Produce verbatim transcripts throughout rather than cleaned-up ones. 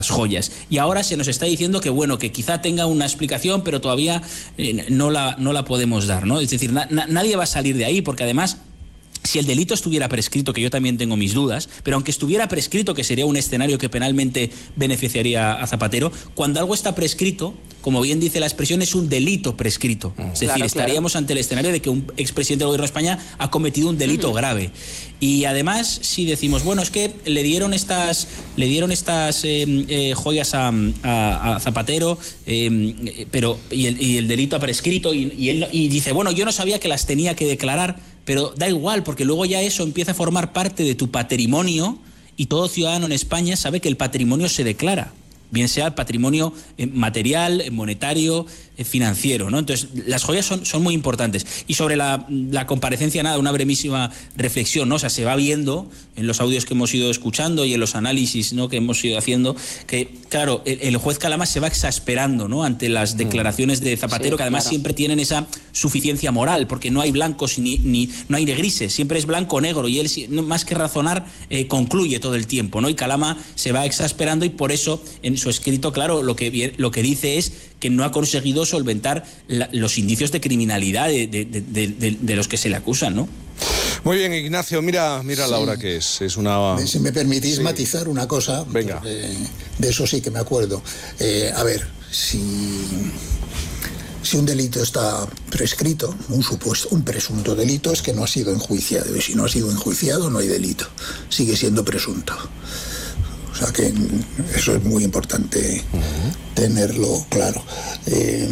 joyas. Y ahora se nos está diciendo que bueno, que quizá tenga una explicación, pero todavía eh, no, la, no la podemos dar, ¿no? Es decir, na, na, nadie va a salir de ahí, porque además, si el delito estuviera prescrito, que yo también tengo mis dudas, pero aunque estuviera prescrito, que sería un escenario que penalmente beneficiaría a Zapatero, cuando algo está prescrito, como bien dice la expresión, es un delito prescrito. Es decir, claro, estaríamos claro. ante el escenario de que un expresidente del Gobierno de España ha cometido un delito uh-huh. grave. Y además, si decimos, bueno, es que le dieron estas, le dieron estas eh, eh, joyas a, a, a Zapatero, eh, pero y el, y el delito ha prescrito, y, y él y dice, bueno, yo no sabía que las tenía que declarar, pero da igual, porque luego ya eso empieza a formar parte de tu patrimonio, y todo ciudadano en España sabe que el patrimonio se declara, bien sea el patrimonio material, monetario, financiero, ¿no? Entonces, las joyas son, son muy importantes. Y sobre la, la comparecencia, nada, una brevísima reflexión, ¿no? O sea, se va viendo en los audios que hemos ido escuchando y en los análisis, ¿no?, que hemos ido haciendo, que, claro, el, el juez Calama se va exasperando, ¿no?, ante las declaraciones de Zapatero, sí, que además claro. siempre tienen esa suficiencia moral, porque no hay blancos ni, ni no hay de grises, siempre es blanco o negro, y él, más que razonar, eh, concluye todo el tiempo, ¿no? Y Calama se va exasperando, y por eso, en su escrito, claro, lo que, lo que dice es que no ha conseguido solventar la, los indicios de criminalidad de, de, de, de, de los que se le acusan, ¿no? Muy bien, Ignacio, mira, mira sí. la hora que es. Es una... Si me permitís sí. matizar una cosa, venga. De eso sí que me acuerdo. Eh, a ver, si, si un delito está prescrito, un supuesto, un presunto delito, es que no ha sido enjuiciado. Y si no ha sido enjuiciado, no hay delito. Sigue siendo presunto. O sea que eso es muy importante uh-huh. tenerlo claro. Eh,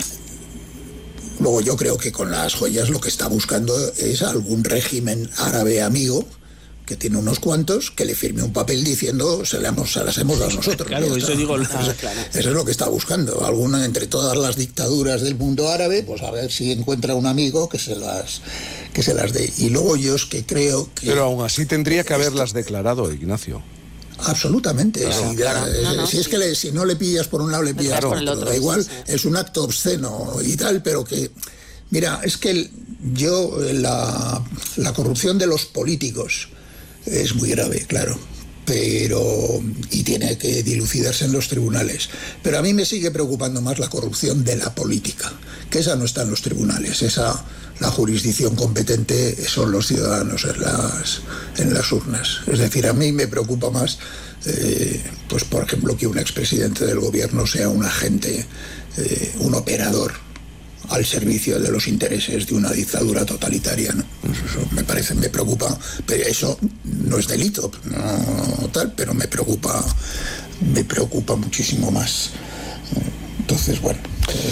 luego yo creo que con las joyas lo que está buscando es algún régimen árabe amigo, que tiene unos cuantos, que le firme un papel diciendo se, le hemos, se las hemos dado nosotros. Claro, eso digo. Eso, claro. eso es lo que está buscando. Alguna entre todas las dictaduras del mundo árabe, pues a ver si encuentra un amigo que se las que se las dé. Y luego yo es que creo que... Pero aún así tendría que haberlas declarado, Ignacio. Absolutamente. Claro, si, claro. La, no, no, si es sí. que le, si no le pillas por un lado, le pillas claro. por el otro. Da igual, sí, sí. es un acto obsceno y tal, pero que... Mira, es que el, yo, la, la corrupción de los políticos es muy grave, claro, pero... y tiene que dilucidarse en los tribunales. Pero a mí me sigue preocupando más la corrupción de la política, que esa no está en los tribunales, esa... La jurisdicción competente son los ciudadanos en las, en las urnas. Es decir, a mí me preocupa más, eh, pues por ejemplo, que un expresidente del gobierno sea un agente, eh, un operador al servicio de los intereses de una dictadura totalitaria, ¿no? Eso me parece, me preocupa, pero eso no es delito, no tal, pero me preocupa, me preocupa muchísimo más. Entonces, bueno.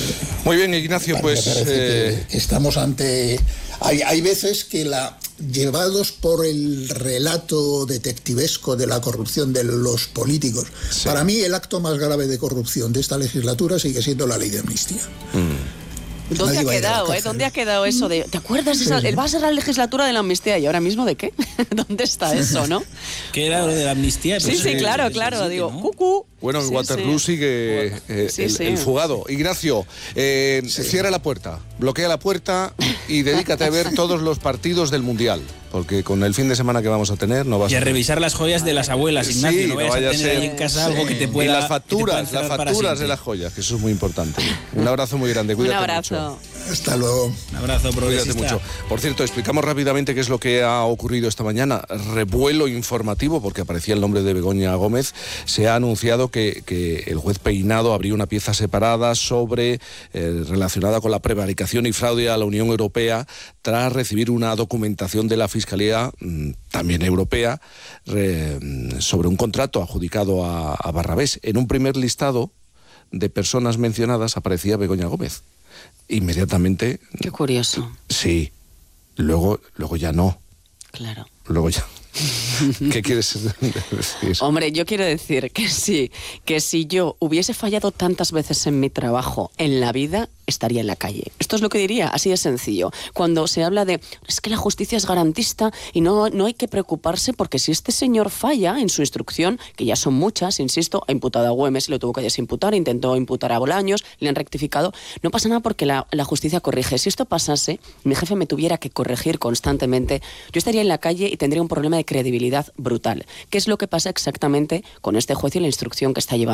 Muy bien, Ignacio, pues... Eh... estamos ante... Hay, hay veces que la... llevados por el relato detectivesco de la corrupción de los políticos, sí. para mí el acto más grave de corrupción de esta legislatura sigue siendo la ley de amnistía. Mm. ¿Dónde ha quedado, eh? ¿Dónde ha quedado eso de... ¿Te acuerdas? Esa, sí. Va a ser la legislatura de la amnistía, ¿y ahora mismo de qué? ¿Dónde está eso, no? ¿Qué era lo de la amnistía? Sí, sí, claro, claro, sí, digo, ¿no? Cucú. Bueno, en sí, Waterloo sí. sigue eh, sí, el, sí. el fugado. Ignacio, eh, sí. cierra la puerta, bloquea la puerta y dedícate a ver todos los partidos del Mundial. Porque con el fin de semana que vamos a tener no vas y a... a revisar las joyas de las abuelas, Ignacio, sí, no vayas no vaya a tener a ser... ahí en casa sí. algo que te pueda... Y las facturas, las facturas de las joyas, que eso es muy importante. Un abrazo muy grande, cuídate Un abrazo. mucho. Hasta luego. Un abrazo, progresista. Cuídate mucho. Por cierto, explicamos rápidamente qué es lo que ha ocurrido esta mañana. Revuelo informativo, porque aparecía el nombre de Begoña Gómez. Se ha anunciado que, que el juez Peinado abrió una pieza separada sobre eh, relacionada con la prevaricación y fraude a la Unión Europea tras recibir una documentación de la Fiscalía también europea, re, sobre un contrato adjudicado a, a Barrabés. En un primer listado de personas mencionadas aparecía Begoña Gómez. Inmediatamente... Qué curioso. Sí. Luego, luego ya no. Claro. Luego ya... ¿Qué quieres decir? Hombre, yo quiero decir que sí, que si yo hubiese fallado tantas veces en mi trabajo, en la vida, estaría en la calle. Esto es lo que diría, así de sencillo. Cuando se habla de, es que la justicia es garantista y no, no hay que preocuparse porque si este señor falla en su instrucción, que ya son muchas, insisto, ha imputado a Güemes y lo tuvo que desimputar, intentó imputar a Bolaños, le han rectificado, no pasa nada porque la, la justicia corrige. Si esto pasase, mi jefe me tuviera que corregir constantemente, yo estaría en la calle y tendría un problema de credibilidad brutal. ¿Qué es lo que pasa exactamente con este juez y la instrucción que está llevando?